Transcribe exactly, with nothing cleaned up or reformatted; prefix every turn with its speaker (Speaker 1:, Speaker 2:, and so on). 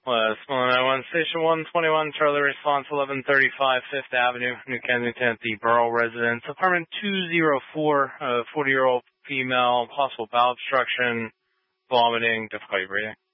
Speaker 1: West one nine one, Station one twenty-one, Charlie Response eleven thirty-five, Fifth Avenue, New Kensington, at the Borough Residence, apartment two oh four, a forty-year-old female, possible bowel obstruction, vomiting, difficulty breathing.